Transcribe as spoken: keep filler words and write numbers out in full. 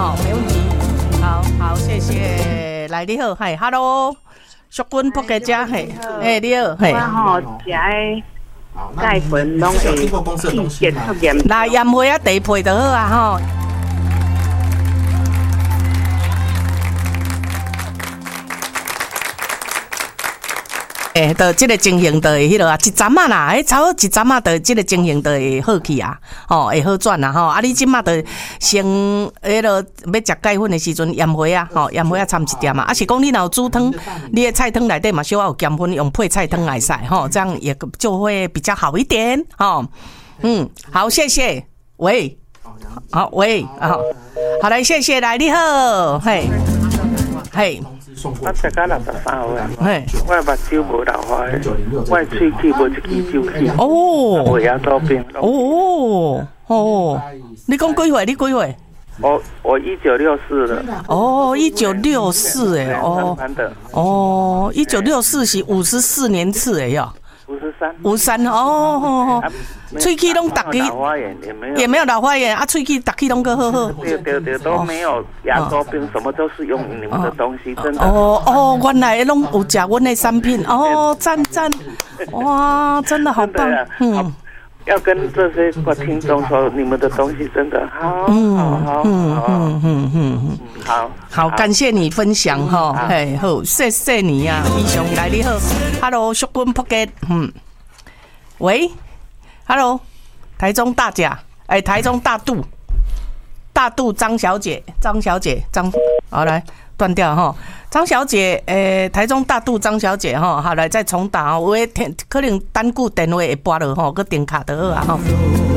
哦，没问题。好好，谢谢。来，你好，嘿 ，Hello， 淑君仆家家，嘿，哎，你好，嘿。 我吼食诶钙粉拢会气血出盐。 来盐花啊，地配就好啊，吼。诶，就即个情形就会迄落啊，一针啊啦，诶，差不多一针啊，就即个情形就会好去啊，吼，会好转啊，吼。啊，你即马就先迄落要食钙粉的时阵，盐花啊，吼，盐花啊掺一点啊。啊，是讲你若有煮汤，你的菜汤内底嘛小有咸粉，用配菜汤来使，吼，这样也就会比较好一点，吼。嗯，好，谢谢。喂，好，喂，好，好来，谢谢，来，你好，嘿，嘿。 我食到六十三岁，我目睭无老花的，我喙齿无一支酒气， 哦， 无牙周病。 哦哦，你讲几岁？你几岁？ 我我一九六四的。 哦，一九六四哎，哦，哦，一九六四是五十四年次哎哟。 五十三， 五三哦，喙齿拢逐个也没有老花眼啊，喙齿逐个拢个好好。 对对对，都没有牙周病，什么都是用你们的东西，真的。 哦哦，原来拢有食阮的产品哦，赞赞，哇，真的好棒，嗯。 要跟这些听众说，你们的东西真的好，嗯，好好，嗯嗯嗯嗯，好， 好，感谢你分享哈，嘿，好，谢谢你呀，医生来你好 ，Hello， 淑君仆家，嗯，喂 ，Hello， 台中大甲，哎，台中大肚，大肚张小姐，张小姐，张，好来断掉哈。张小姐，诶、欸，台中大肚张小姐哈，好来再重打哦，我可能等久电话会拨落吼，佮电卡就好啊吼。